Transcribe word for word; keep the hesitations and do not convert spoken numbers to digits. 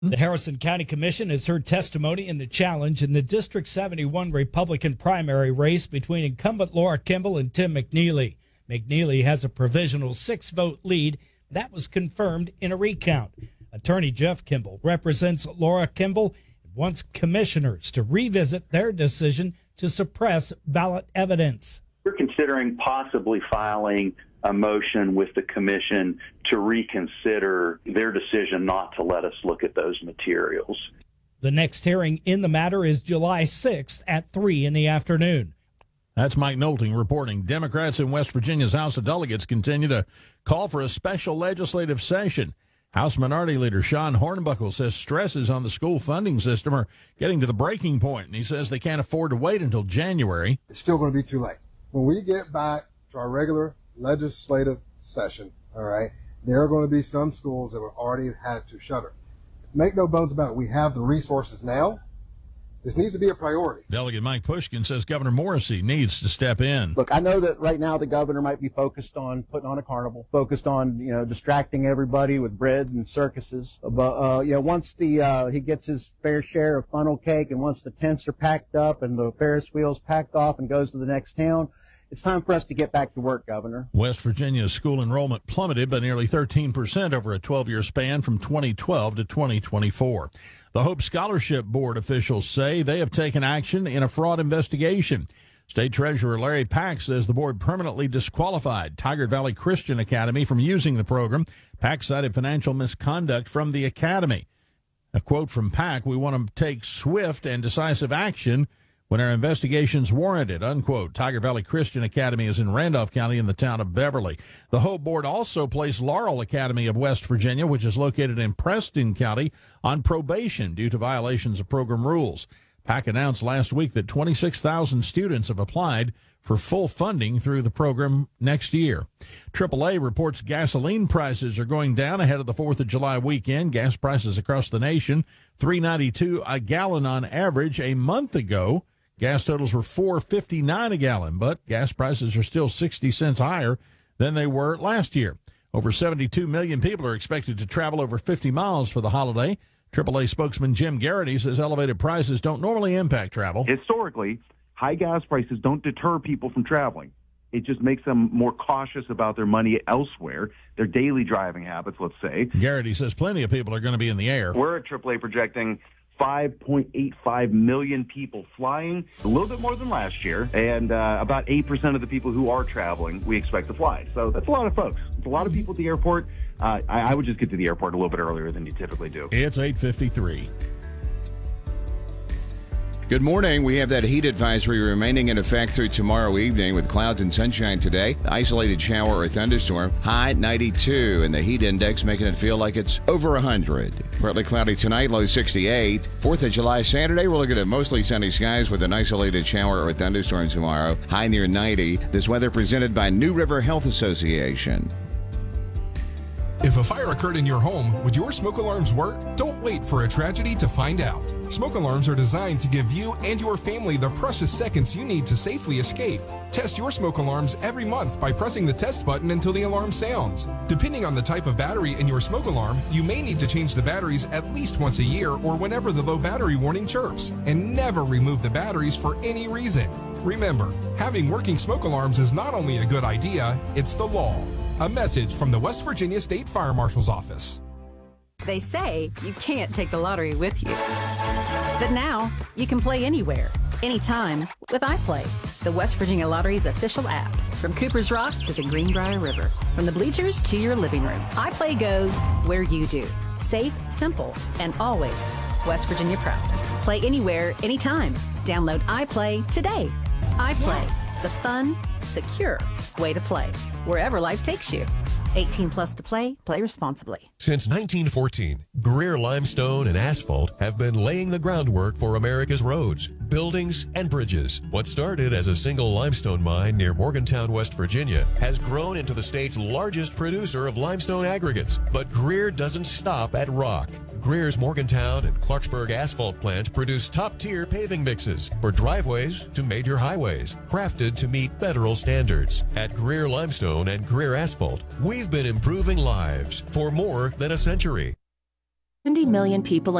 The Harrison County Commission has heard testimony in the challenge in the District seventy-one Republican primary race between incumbent Laura Kimball and Tim McNeely. McNeely has a provisional six-vote lead. That was confirmed in a recount. Attorney Jeff Kimball represents Laura Kimball and wants commissioners to revisit their decision to suppress ballot evidence. We're considering possibly filing a motion with the commission to reconsider their decision not to let us look at those materials. The next hearing in the matter is July sixth at three in the afternoon. That's Mike Nolting reporting. Democrats in West Virginia's House of Delegates continue to call for a special legislative session. House Minority Leader Sean Hornbuckle says stresses on the school funding system are getting to the breaking point, and he says they can't afford to wait until January. It's still going to be too late. When we get back to our regular legislative session, all right, there are going to be some schools that have already had to shutter. Make no bones about it. We have the resources now. This needs to be a priority. Delegate Mike Pushkin says Governor Morrissey needs to step in. Look, I know that right now the governor might be focused on putting on a carnival, focused on, you know, distracting everybody with bread and circuses. But, uh, you know, once the uh, he gets his fair share of funnel cake and once the tents are packed up and the Ferris wheels packed off and goes to the next town, it's time for us to get back to work, Governor. West Virginia's school enrollment plummeted by nearly thirteen percent over a twelve-year span from twenty twelve to twenty twenty-four. The Hope Scholarship Board officials say they have taken action in a fraud investigation. State Treasurer Larry Pack says the board permanently disqualified Tigard Valley Christian Academy from using the program. Pack cited financial misconduct from the academy. A quote from Pack, "We want to take swift and decisive action when our investigations warranted," unquote. Tigard Valley Christian Academy is in Randolph County in the town of Beverly. The Hope Board also placed Laurel Academy of West Virginia, which is located in Preston County, on probation due to violations of program rules. Pack announced last week that twenty-six thousand students have applied for full funding through the program next year. triple A reports gasoline prices are going down ahead of the fourth of July weekend. Gas prices across the nation, three ninety-two a gallon on average. A month ago, gas totals were four fifty-nine a gallon, but gas prices are still sixty cents higher than they were last year. Over seventy-two million people are expected to travel over fifty miles for the holiday. triple A spokesman Jim Garrity says elevated prices don't normally impact travel. Historically, high gas prices don't deter people from traveling. It just makes them more cautious about their money elsewhere, their daily driving habits, let's say. Garrity says plenty of people are going to be in the air. We're at triple A projecting five point eight five million people flying, a little bit more than last year, and uh, about eight percent of the people who are traveling we expect to fly. So that's a lot of folks. It's a lot of people at the airport. Uh, I, I would just get to the airport a little bit earlier than you typically do. It's eight fifty-three. Good morning. We have that heat advisory remaining in effect through tomorrow evening with clouds and sunshine today. Isolated shower or thunderstorm. High ninety-two, and the heat index making it feel like it's over one hundred. Partly cloudy tonight, low sixty-eight. fourth of July Saturday, we're looking at mostly sunny skies with an isolated shower or thunderstorm tomorrow. High near ninety. This weather presented by New River Health Association. If a fire occurred in your home, would your smoke alarms work? Don't wait for a tragedy to find out. Smoke alarms are designed to give you and your family the precious seconds you need to safely escape. Test your smoke alarms every month by pressing the test button until the alarm sounds. Depending on the type of battery in your smoke alarm, you may need to change the batteries at least once a year or whenever the low battery warning chirps. And never remove the batteries for any reason. Remember, having working smoke alarms is not only a good idea, it's the law. A message from the West Virginia State Fire Marshal's Office. They say you can't take the lottery with you. But now, you can play anywhere, anytime with iPlay, the West Virginia Lottery's official app. From Cooper's Rock to the Greenbrier River, from the bleachers to your living room, iPlay goes where you do. Safe, simple, and always West Virginia proud. Play anywhere, anytime. Download iPlay today. iPlay, yes. The fun, secure way to play, wherever life takes you. eighteen plus to play. Play responsibly. Since nineteen fourteen, Greer Limestone and Asphalt have been laying the groundwork for America's roads, buildings, and bridges. What started as a single limestone mine near Morgantown, West Virginia, has grown into the state's largest producer of limestone aggregates. But Greer doesn't stop at rock. Greer's Morgantown and Clarksburg asphalt plants produce top-tier paving mixes for driveways to major highways, crafted to meet federal standards. At Greer Limestone and Greer Asphalt, we've been improving lives for more than a century. seventy million people